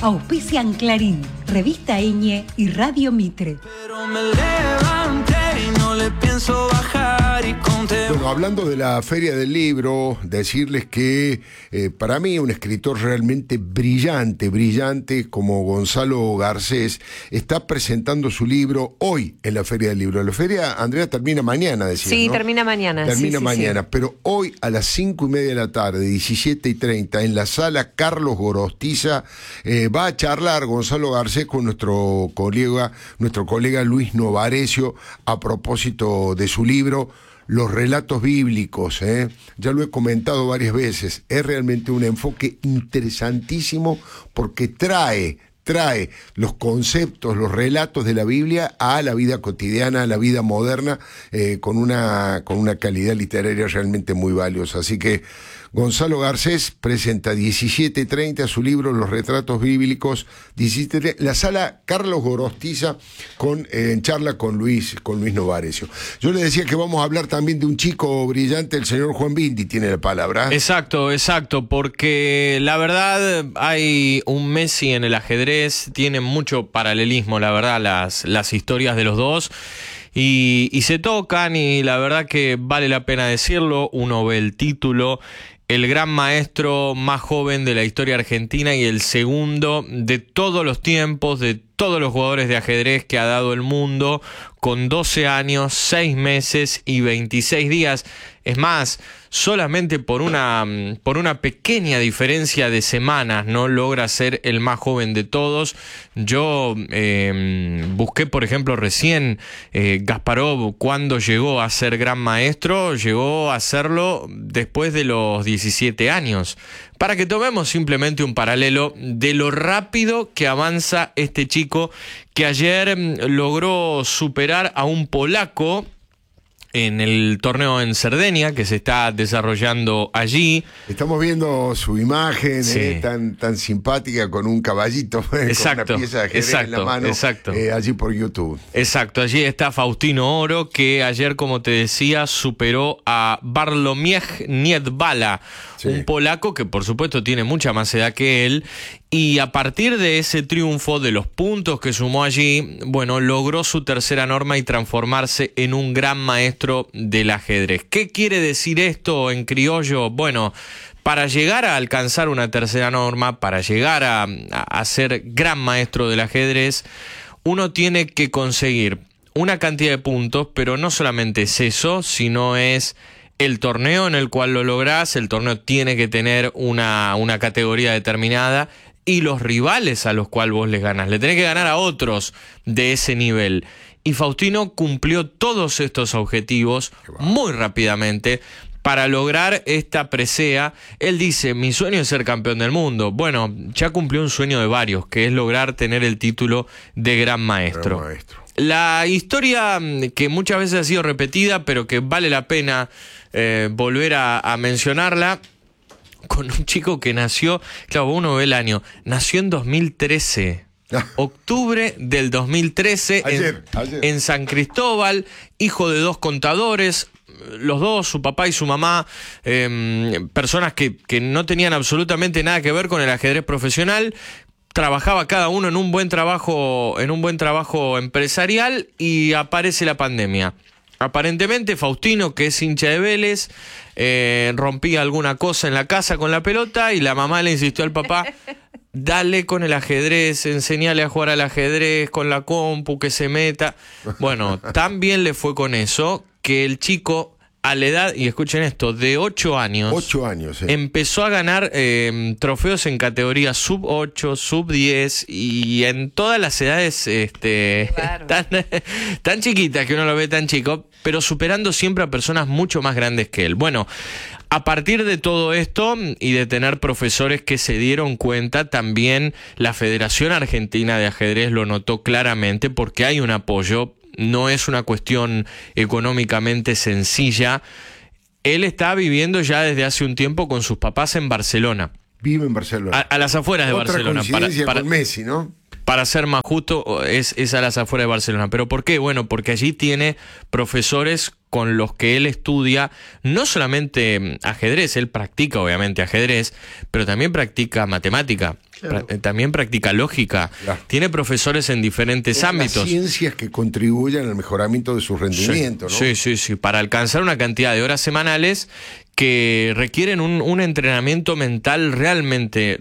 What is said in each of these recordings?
Auspician Clarín, Revista Eñe y Radio Mitre. Pero me levanté y no le pienso bajar y conté. Bueno, hablando de la Feria del Libro, decirles que para mí un escritor realmente brillante como Gonzalo Garcés está presentando su libro hoy en la Feria del Libro. La feria, Andrea, termina mañana, decía, Sí, ¿no? termina mañana. Termina sí, mañana, sí. pero hoy a las 5:30 de la tarde, 17:30, en la sala Carlos Gorostiza, va a charlar Gonzalo Garcés con nuestro colega Luis Novarecio a propósito de su libro Los relatos bíblicos. Ya lo he comentado varias veces, es realmente un enfoque interesantísimo porque trae los conceptos, los relatos de la Biblia a la vida cotidiana, a la vida moderna, con una calidad literaria realmente muy valiosa. Así que Gonzalo Garcés presenta 17:30 su libro Los retratos bíblicos, 17:30, la sala Carlos Gorostiza en charla con Luis Novarecio. Yo le decía que vamos a hablar también de un chico brillante, el señor Juan Bindi tiene la palabra. Exacto, porque la verdad hay un Messi en el ajedrez, tiene mucho paralelismo, la verdad, las historias de los dos. Y se tocan y la verdad que vale la pena decirlo. Uno ve el título, el gran maestro más joven de la historia argentina y el segundo de todos los tiempos, de todos los jugadores de ajedrez que ha dado el mundo, con 12 años, 6 meses y 26 días. Es más, solamente por una pequeña diferencia de semanas no logra ser el más joven de todos. Yo busqué, por ejemplo, recién Kasparov, cuando llegó a ser gran maestro, llegó a serlo después de los 17 años. Para que tomemos simplemente un paralelo de lo rápido que avanza este chico, que ayer logró superar a un polaco en el torneo en Cerdeña que se está desarrollando allí. Estamos viendo su imagen, sí, tan simpática, con un caballito, exacto, con una pieza de ajedrez en la mano, exacto. Allí por YouTube. Exacto, allí está Faustino Oro, que ayer, como te decía, superó a Bartłomiej Niedbala, sí, un polaco que por supuesto tiene mucha más edad que él, y a partir de ese triunfo, de los puntos que sumó allí, bueno, logró su tercera norma y transformarse en un gran maestro del ajedrez. ¿Qué quiere decir esto en criollo? Bueno, para llegar a alcanzar una tercera norma, para llegar a ser gran maestro del ajedrez, uno tiene que conseguir una cantidad de puntos, pero no solamente es eso, sino es el torneo en el cual lo lográs. El torneo tiene que tener una categoría determinada y los rivales a los cuales vos les ganás. Le tenés que ganar a otros de ese nivel. Y Faustino cumplió todos estos objetivos muy rápidamente para lograr esta presea. Él dice, mi sueño es ser campeón del mundo. Bueno, ya cumplió un sueño de varios, que es lograr tener el título de gran maestro. Gran maestro. La historia que muchas veces ha sido repetida, pero que vale la pena volver a mencionarla, con un chico que nació, claro, uno ve el año, nació en 2013. Octubre del 2013, ayer. En San Cristóbal, hijo de 2 contadores, los dos, su papá y su mamá, personas que no tenían absolutamente nada que ver con el ajedrez profesional. Trabajaba cada uno en un buen trabajo empresarial, y aparece la pandemia. Aparentemente Faustino, que es hincha de Vélez, rompía alguna cosa en la casa con la pelota y la mamá le insistió al papá, dale con el ajedrez, enseñale a jugar al ajedrez con la compu, que se meta. Bueno, tan bien le fue con eso que el chico, a la edad, y escuchen esto, de 8 años, empezó a ganar trofeos en categorías sub 8, sub 10 y en todas las edades tan chiquitas que uno lo ve tan chico, pero superando siempre a personas mucho más grandes que él. Bueno, a partir de todo esto y de tener profesores que se dieron cuenta, también la Federación Argentina de Ajedrez lo notó claramente, porque hay un apoyo. No es una cuestión económicamente sencilla. Él está viviendo ya desde hace un tiempo con sus papás en Barcelona. Vive en Barcelona. A las afueras de Barcelona. Coincidencia con Messi, ¿no? Para ser más justo, es a las afueras de Barcelona. ¿Pero por qué? Bueno, porque allí tiene profesores con los que él estudia no solamente ajedrez, él practica obviamente ajedrez, pero también practica matemática. también practica lógica. Claro. Tiene profesores en diferentes Todas las ámbitos. ciencias que contribuyen al mejoramiento de su rendimiento, ¿no? Sí, para alcanzar una cantidad de horas semanales que requieren un entrenamiento mental realmente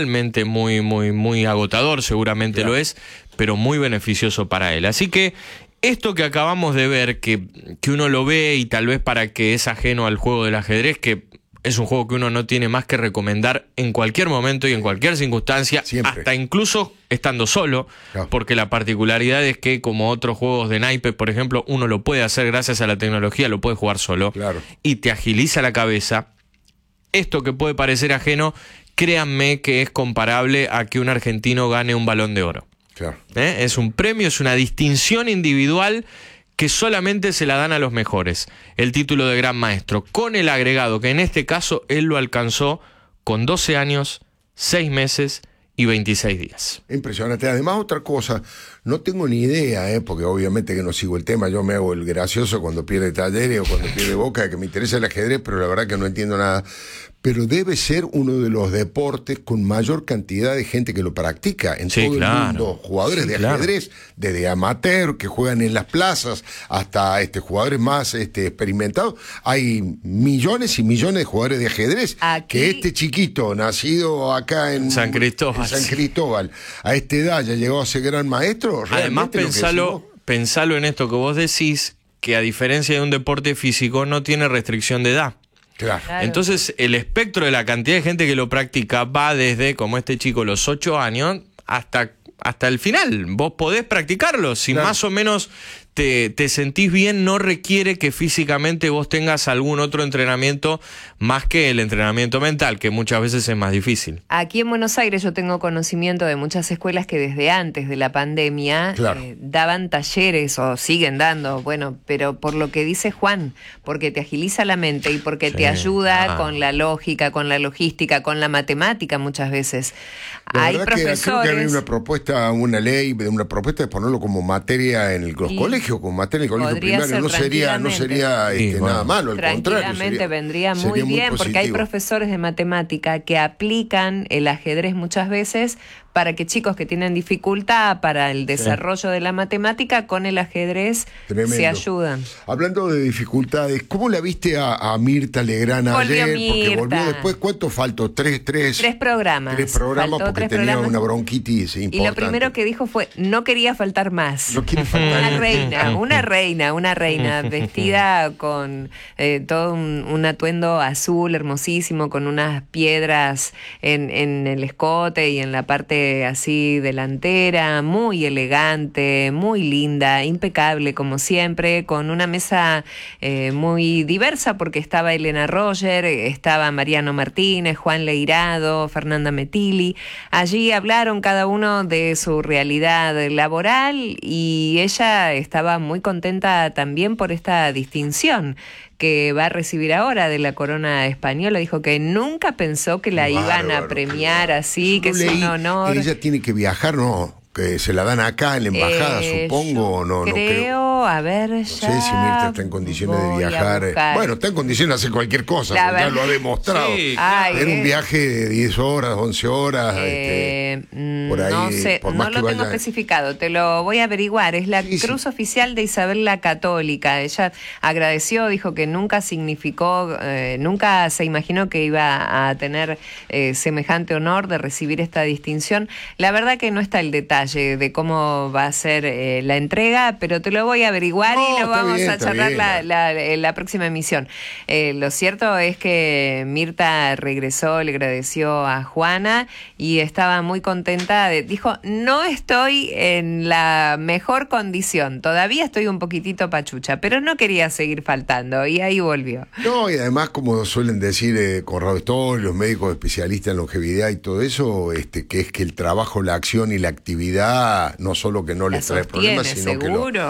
muy agotador, seguramente Claro. lo es, pero muy beneficioso para él. Así que esto que acabamos de ver, que uno lo ve y tal vez para que es ajeno al juego del ajedrez, que es un juego que uno no tiene más que recomendar en cualquier momento y en cualquier circunstancia, Siempre. hasta incluso estando solo, Claro. porque la particularidad es que, como otros juegos de naipe, por ejemplo, uno lo puede hacer gracias a la tecnología, lo puede jugar solo, Claro. y te agiliza la cabeza. Esto que puede parecer ajeno, créanme que es comparable a que un argentino gane un Balón de Oro. Claro. Es un premio, es una distinción individual que solamente se la dan a los mejores, el título de Gran Maestro, con el agregado que en este caso él lo alcanzó con 12 años, 6 meses y 26 días. Impresionante. Además, otra cosa, no tengo ni idea, porque obviamente que no sigo el tema, yo me hago el gracioso cuando pierde Talleres o cuando pierde Boca, que me interesa el ajedrez, pero la verdad que no entiendo nada. Pero debe ser uno de los deportes con mayor cantidad de gente que lo practica en Sí, todo claro. el mundo. Jugadores Sí, de claro. ajedrez, desde amateur, que juegan en las plazas, hasta jugadores más experimentados. Hay millones y millones de jugadores de ajedrez. Aquí- Que este chiquito, nacido acá en San Cristóbal, en San sí. Cristóbal, a esta edad ya llegó a ser gran maestro. Además, realmente lo que pensalo en esto que vos decís, que a diferencia de un deporte físico no tiene restricción de edad. Claro. Claro. Entonces, el espectro de la cantidad de gente que lo practica va desde, como este chico, los 8 años hasta el final. Vos podés practicarlo. Si Claro. más o menos te sentís bien, no requiere que físicamente vos tengas algún otro entrenamiento más que el entrenamiento mental, que muchas veces es más difícil. Aquí en Buenos Aires yo tengo conocimiento de muchas escuelas que desde antes de la pandemia Claro. daban talleres o siguen dando, bueno, pero por lo que dice Juan, porque te agiliza la mente y porque Sí, te ayuda claro. con la lógica, con la logística, con la matemática muchas veces. La Hay verdad que creo que había profesores... una propuesta, una ley, una propuesta de ponerlo como materia en los Y colegios, como materia en el colegio podría primario. ser No sería tranquilamente. Sí, bueno. nada malo, al contrario. Tranquilamente vendría muy bien, porque hay positivo. profesores de matemática que aplican el ajedrez muchas veces para que chicos que tienen dificultad para el desarrollo de la matemática con el ajedrez Tremendo. se ayudan. Hablando de dificultades, ¿cómo la viste a Mirta Legrand Volvió ayer? Porque Mirta. volvió después, ¿cuánto faltó? Tres programas. Tres programas Faltó porque tres tenía programas. una bronquitis importante. Y lo primero que dijo fue, no quería faltar más. No quiere faltar. Una reina vestida con todo un atuendo azul hermosísimo, con unas piedras en el escote y en la parte así delantera, muy elegante, muy linda, impecable como siempre, con una mesa muy diversa porque estaba Elena Roger, estaba Mariano Martínez, Juan Leirado, Fernanda Metilli. Allí hablaron cada uno de su realidad laboral y ella estaba muy contenta también por esta distinción que va a recibir ahora de la corona española. Dijo que nunca pensó que la iban a premiar así, que Yo es un leí honor. que ella tiene que viajar, no, que se la dan acá en la embajada, supongo, yo no creo. creo, a ver, ya No sé si Mirta está en condiciones de voy a viajar. buscar. Bueno, está en condiciones de hacer cualquier cosa, La porque ya verdad. lo ha demostrado. Sí, Ay, Era un viaje de 10 horas, 11 horas. por ahí, no sé, por más no lo que tengo vaya- especificado, te lo voy a averiguar. Es la Sí, sí. cruz oficial de Isabel la Católica. Ella agradeció, dijo que nunca significó, nunca se imaginó que iba a tener semejante honor de recibir esta distinción. La verdad que no está el detalle de cómo va a ser la entrega, pero te lo voy a averiguar No, y lo está vamos bien, a está charlar bien. la próxima emisión. Lo cierto es que Mirta regresó, le agradeció a Juana y estaba muy contenta. Dijo, no estoy en la mejor condición, todavía estoy un poquitito pachucha, pero no quería seguir faltando y ahí volvió. No, y además, como suelen decir Conrado Stoll, los médicos especialistas en longevidad y todo eso, que es que el trabajo, la acción y la actividad, no solo que no les trae problemas, sino que seguro, lo claro.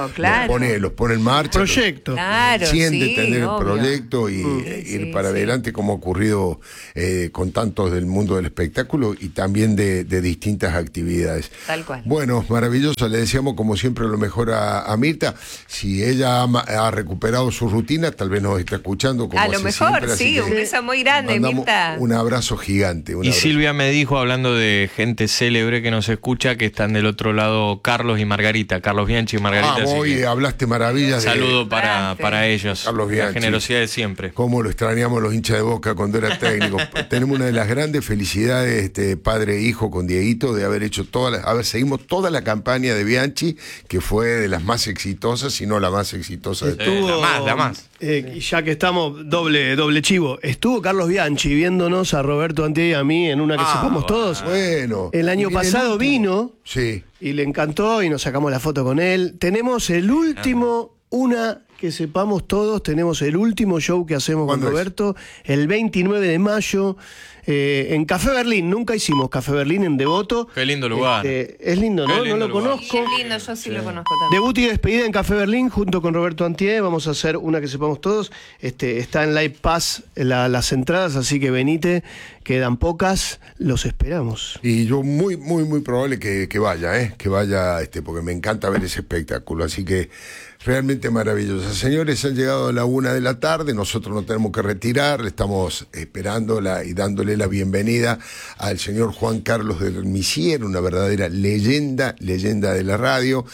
los pone en marcha. Proyecto. Claro, Siente sí, tener el obvio. proyecto y ir para adelante, como ha ocurrido con tantos del mundo del espectáculo y también de distintas actividades. Tal cual. Bueno, maravilloso. Le deseamos como siempre lo mejor a Mirta. Si ella ha recuperado su rutina, tal vez nos está escuchando como A lo hace mejor, siempre, así sí, que un beso muy grande, mandamos Mirta. un abrazo gigante. Y Silvia me dijo, hablando de gente célebre que nos escucha, que están del otro lado Carlos y Margarita, Carlos Bianchi y Margarita. así hoy que hablaste maravillas. saludo para ellos. Carlos La Bianchi. generosidad de siempre. Cómo lo extrañamos los hinchas de Boca cuando era técnico. Tenemos una de las grandes felicidades, padre e hijo con Dieguito, de haber hecho seguimos toda la campaña de Bianchi, que fue de las más exitosas, si no la más exitosa de todas. La más. Ya que estamos, doble chivo. Estuvo Carlos Bianchi viéndonos a Roberto Antier y a mí en una que sepamos todos. Bueno. El año Y viene pasado último. vino Sí. y le encantó y nos sacamos la foto con él. Tenemos el último, que sepamos todos, tenemos el último show que hacemos con ¿Cuándo es? Roberto, el 29 de mayo, en Café Berlín. Nunca hicimos Café Berlín en Devoto. Qué lindo lugar. Es lindo, ¿no? Qué lindo No lo lugar. conozco. Qué lindo, yo sí lo conozco también. Debut y despedida en Café Berlín junto con Roberto Antier. Vamos a hacer una que sepamos todos. Está en Live Pass las entradas, así que venite, quedan pocas, los esperamos. Y yo muy probable que vaya, porque me encanta ver ese espectáculo, así que realmente maravilloso. Señores, han llegado a la 1 de la tarde, nosotros nos tenemos que retirar, le estamos esperándola y dándole la bienvenida al señor Juan Carlos del Misier, una verdadera leyenda de la radio.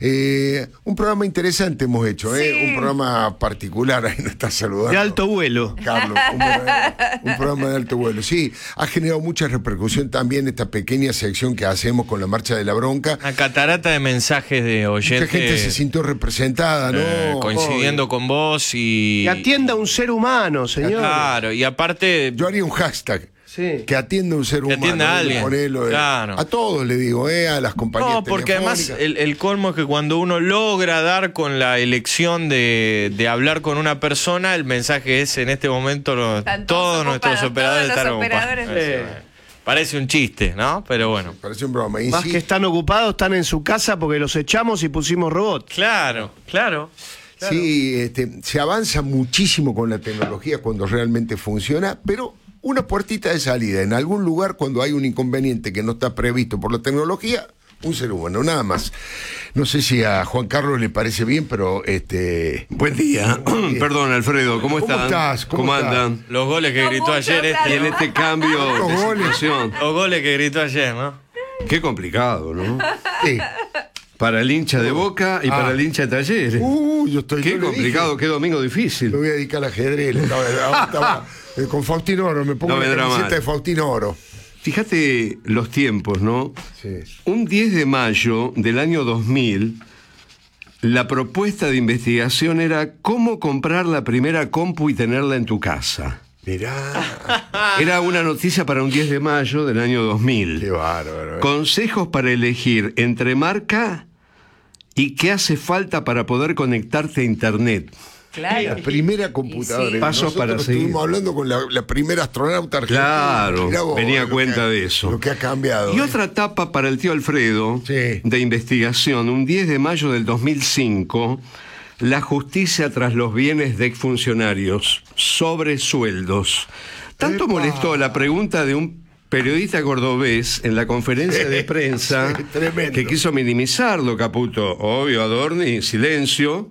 Un programa interesante hemos hecho, Sí. un programa particular, ahí nos está saludando. De alto vuelo. Carlos, un programa de alto vuelo. Sí, ha generado mucha repercusión también esta pequeña sección que hacemos con la Marcha de la Bronca. Una catarata de mensajes de oyentes. Mucha gente se sintió representada, ¿no? Coincidiendo con vos y... Que atienda a un ser humano, señor. Claro, y aparte... Yo haría un hashtag. Sí. Que atienda a un ser humano. atienda a alguien. Ponelo, Claro. A todos le digo, a las compañías No, porque además telefónicas. el colmo es que cuando uno logra dar con la elección de hablar con una persona, el mensaje es en este momento Están todos nuestros ocupados, operadores todos los están ocupados. operadores. Parece un chiste, ¿no? Pero bueno. Parece un broma. Y Más sí, que están ocupados, están en su casa porque los echamos y pusimos robots. Claro. sí, se avanza muchísimo con la tecnología cuando realmente funciona, pero una puertita de salida. En algún lugar, cuando hay un inconveniente que no está previsto por la tecnología, un ser humano, nada más. No sé si a Juan Carlos le parece bien, pero Buen día. Perdón, Alfredo, ¿cómo ¿Cómo están? estás? ¿Cómo estás? andan? Los goles que No gritó mucho, ayer claro. Y en este cambio Los de goles. situación. Los goles que gritó ayer, ¿no? Qué complicado, ¿no? sí. Para el hincha de Boca y para el hincha de Talleres. Yo estoy Qué yo le complicado, dije, qué domingo me difícil. voy a dedicar al ajedrez. Estaba, con Faustino Oro, me pongo No la vendrá camiseta mal. de Faustino Oro. Fíjate los tiempos, ¿no? Sí. Un 10 de mayo del año 2000, la propuesta de investigación era cómo comprar la primera compu y tenerla en tu casa. Mirá, Era una noticia para un 10 de mayo del año 2000. qué bárbaro. Consejos para elegir entre marca y qué hace falta para poder conectarte a internet. Claro. La primera computadora. Y sí. Pasos Nosotros para seguir. estuvimos hablando con la primera astronauta argentina. Claro, Mirá vos, venía lo cuenta que- de eso. Lo que ha cambiado. Y otra etapa para el tío Alfredo Sí. de investigación, un 10 de mayo del 2005, la justicia tras los bienes de exfuncionarios sobre sueldos. Tanto ¡Epa! molestó la pregunta de un periodista cordobés en la conferencia de prensa Sí, tremendo. que quiso minimizarlo, Caputo. Obvio, Adorni, silencio.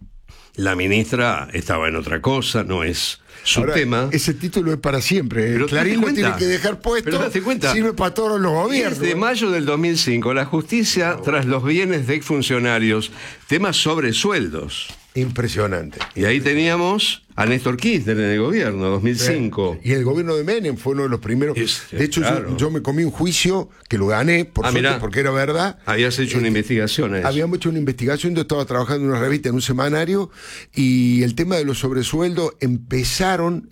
La ministra estaba en otra cosa, no es su Ahora, tema. Ese título es para siempre. Pero Clarín date lo tiene cuenta. que dejar puesto. Pero date cuenta. Sirve para todos los gobiernos. 10 de mayo del 2005, la justicia tras los bienes de exfuncionarios, temas sobre sueldos. Impresionante. Y ahí teníamos a Néstor Kirchner en el gobierno, 2005. Y el gobierno de Menem fue uno de los primeros. De hecho, claro. yo me comí un juicio que lo gané, por suerte, mirá. porque era verdad. Habías hecho una investigación a eso. Habíamos hecho una investigación, yo estaba trabajando en una revista, en un semanario, y el tema de los sobresueldos empezaron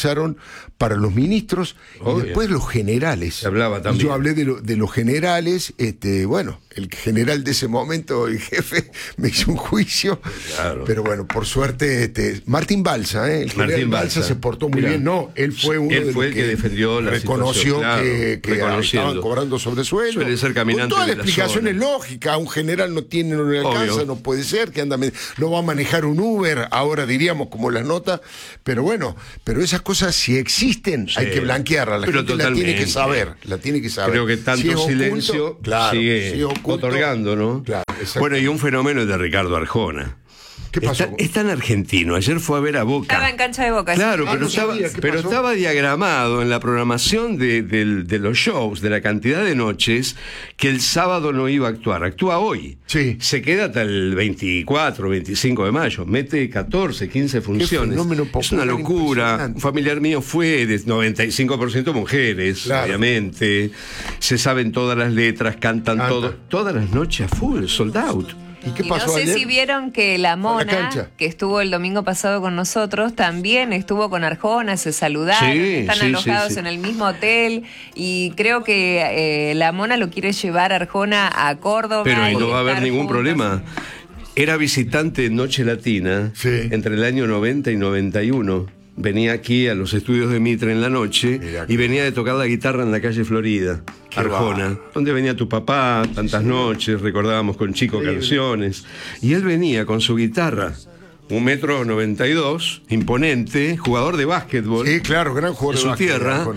para los ministros Obvio. y después los generales. Se hablaba Y también. yo hablé de los generales, bueno, el general de ese momento, el jefe, me hizo un juicio. Claro. Pero bueno, por suerte, Martín Balsa Balsa, ¿eh? El general Martín Balsa Balsa. se portó muy Mirá. bien. No, él fue uno Él de fue los el que defendió la reconoció situación, claro, que reconociendo. estaban cobrando sobresueldo. Suele ser caminante con todas de las la explicaciones zona. lógicas. Un general no le alcanza, Obvio. no puede ser, que anda no va a manejar un Uber, ahora diríamos como las notas, pero bueno, pero esas cosas si existen, hay que blanquearlas. La Pero gente la tiene que totalmente. saber. Creo que tanto Si es oculto, silencio claro, sigue si es oculto, otorgando, ¿no? Claro, exacto. Bueno, y un fenómeno es de Ricardo Arjona. ¿Qué pasó? Es tan argentino. Ayer fue a ver a Boca. Estaba en cancha de Boca. Claro, Ah, pero, no sabía. ¿Qué pasó? estaba diagramado en la programación de los shows, de la cantidad de noches, que el sábado no iba a actuar. Actúa hoy. Sí. Se queda hasta el 24, 25 de mayo. Mete 14, 15 funciones. fenómeno Es una popular locura. impresionante. Un familiar mío fue de 95% mujeres, Claro. obviamente. Se saben todas las letras, cantan Canta. todo. Todas las noches a full, sold out. ¿Y qué Y pasó no sé ayer? si vieron que la cancha. Mona, que estuvo el domingo pasado con nosotros, también estuvo con Arjona, se saludaron, Sí, están sí, alojados sí, sí. en el mismo hotel y creo que la Mona lo quiere llevar a Arjona a Córdoba. Pero y no va a haber estar ningún juntos. problema. Era visitante en Noche Latina Sí. entre el año 90 y 91. Venía aquí a los estudios de Mitre en la noche Mirá y venía de tocar la guitarra en la calle Florida, Qué Arjona, donde venía tu papá tantas noches, recordábamos con Chico Increíble. canciones. Y él venía con su guitarra, 1,92 m, imponente, jugador de básquetbol. Sí, claro, gran En jugador de su básquet, tierra, Arjona.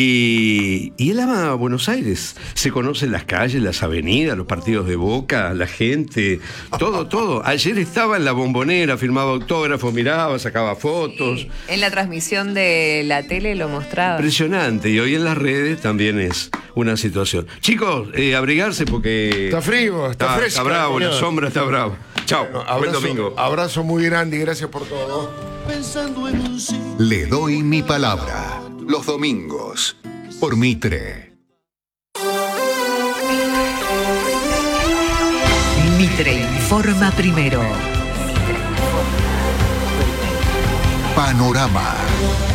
y él ama Buenos Aires. Se conocen las calles, las avenidas, los partidos de Boca, la gente, todo. Ayer estaba en la Bombonera, firmaba autógrafos, miraba, sacaba fotos. Sí, en la transmisión de la tele lo mostraba. Impresionante, y hoy en las redes también es una situación. Chicos, abrigarse porque Está frío, está fresca, Está bravo, la señor. sombra está brava. Chao, buen domingo. Abrazo muy grande y gracias por todo. Le doy mi palabra. Los domingos. Por Mitre. Mitre informa primero. Panorama.